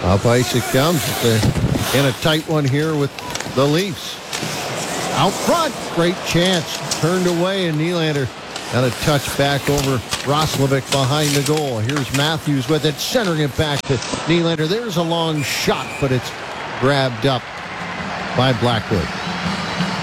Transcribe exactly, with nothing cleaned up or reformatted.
Up ice it comes. It's a, in a tight one here with the Leafs. Out front, great chance. Turned away, and Nylander got a touch back over Roslovic behind the goal. Here's Matthews with it, centering it back to Nylander. There's a long shot, but it's grabbed up by Blackwood.